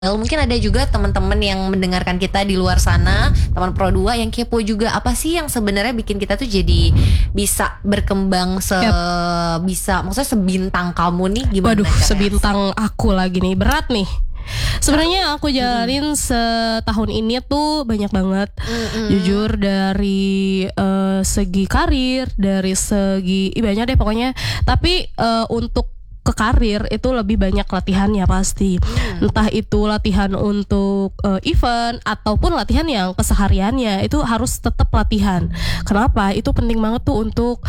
Mungkin ada juga teman-teman yang mendengarkan kita di luar sana, teman Pro 2 yang kepo juga, apa sih yang sebenarnya bikin kita tuh jadi bisa berkembang bisa, maksudnya sebintang kamu nih, gimana? Waduh, caranya? sebintang aku lagi nih, berat nih. Sebenarnya aku jalanin setahun ini tuh banyak banget. Jujur dari segi karir, dari segi banyak deh pokoknya. Tapi untuk ke karir itu lebih banyak latihannya pasti. Entah itu latihan untuk event ataupun latihan yang kesehariannya, itu harus tetap latihan. Kenapa? Itu penting banget tuh untuk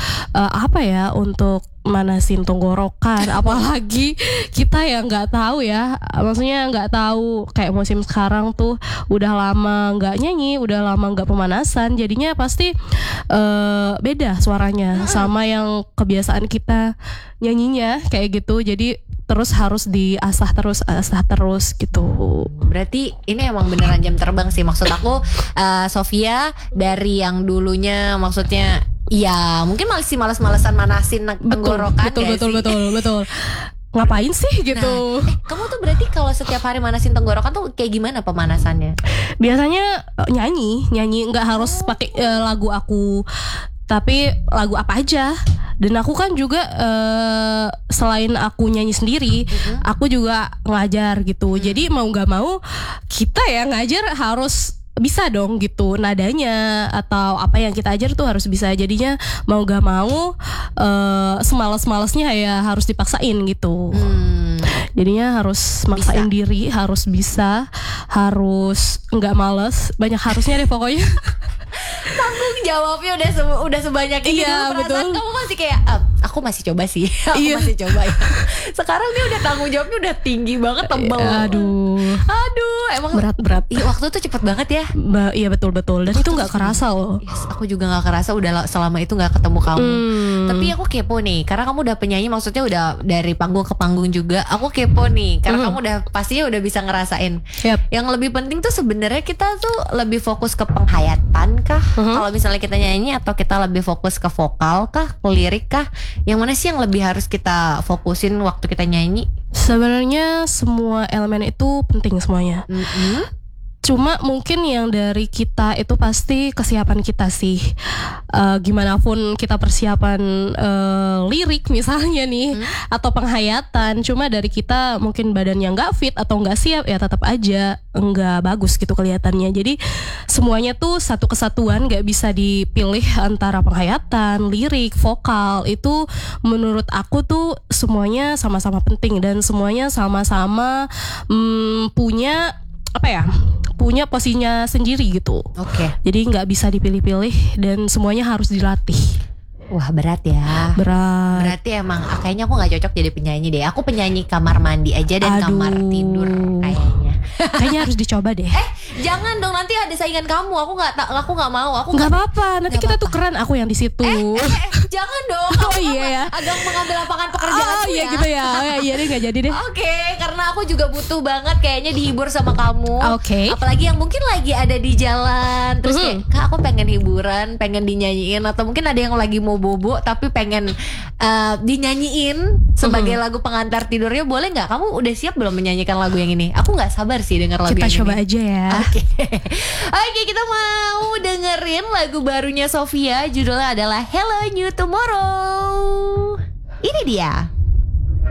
untuk manasin tenggorokan. Apalagi kita yang nggak tahu ya, maksudnya nggak tahu kayak musim sekarang tuh udah lama nggak nyanyi, udah lama nggak pemanasan, jadinya pasti beda suaranya sama yang kebiasaan kita nyanyinya kayak gitu. Jadi terus harus diasah terus gitu. Berarti ini emang beneran jam terbang sih. Maksud aku Sofia dari yang dulunya maksudnya ya mungkin masih males-malesan manasin tenggorokan. Betul. Ngapain sih gitu? Kamu tuh berarti kalau setiap hari manasin tenggorokan tuh kayak gimana pemanasannya? Biasanya nyanyi nggak harus pakai lagu aku, tapi lagu apa aja. Dan aku kan juga selain aku nyanyi sendiri, aku juga ngajar gitu. Jadi mau nggak mau kita ya ngajar harus bisa dong gitu, nadanya atau apa yang kita ajar tuh harus bisa. Jadinya mau gak mau semales-malesnya ya harus dipaksain gitu. Jadinya harus maksain diri, harus bisa, harus nggak males, banyak harusnya deh pokoknya. Tanggung jawabnya udah sebanyak ini. Iya, dulu perasaan betul. kamu masih kayak aku masih coba sih. Masih coba ya. Sekarang dia udah tanggung jawabnya udah tinggi banget, tebal. Aduh, emang berat. Iya, waktu itu cepet banget ya. Iya betul. Dan itu nggak kerasa loh. Yes, aku juga nggak kerasa udah selama itu nggak ketemu kamu. Tapi aku kepo nih, karena kamu udah penyanyi, maksudnya udah dari panggung ke panggung juga. Aku kepo nih, karena kamu udah pastinya udah bisa ngerasain. Yang lebih penting tuh sebenarnya kita tuh lebih fokus ke penghayatan kah? Kalau misalnya kita nyanyi, atau kita lebih fokus ke vokal kah, ke lirik kah? Yang mana sih yang lebih harus kita fokusin waktu kita nyanyi? Sebenarnya semua elemen itu penting semuanya. Cuma mungkin yang dari kita itu pasti kesiapan kita sih. Gimana pun kita persiapan lirik misalnya nih, atau penghayatan, cuma dari kita mungkin badannya nggak fit atau nggak siap, ya tetap aja nggak bagus gitu kelihatannya. Jadi semuanya tuh satu kesatuan, nggak bisa dipilih antara penghayatan, lirik, vokal. Itu menurut aku tuh semuanya sama-sama penting dan semuanya sama-sama punya posisinya sendiri gitu. Jadi nggak bisa dipilih-pilih dan semuanya harus dilatih. Wah, berat ya. Berarti emang kayaknya aku nggak cocok jadi penyanyi deh. Aku penyanyi kamar mandi aja dan kamar tidur kayaknya. Kayaknya harus dicoba deh. Jangan dong, nanti ada saingan kamu. Aku nggak mau. Aku nggak apa-apa. Nanti kita tukeran, aku yang di situ. Jangan dong. Oh iya ya. Agak mengambil lapangan pekerjaan. Oh iya gitu ya. Oh iya deh, nggak jadi deh. Oke, karena aku juga butuh banget kayaknya dihibur sama kamu. Oke. Apalagi yang mungkin lagi ada di jalan, terus kayak, Kak, aku pengen hiburan, pengen dinyanyiin, atau mungkin ada yang lagi mau bobo tapi pengen dinyanyiin sebagai lagu pengantar tidurnya. Boleh nggak? Kamu udah siap belum menyanyikan lagu yang ini? Aku nggak sabar sih denger lagu kita yang ini. Kita coba aja ya. Oke, kita mau dengerin lagu barunya Sofia. Judulnya adalah Hello New Tomorrow. Ini dia.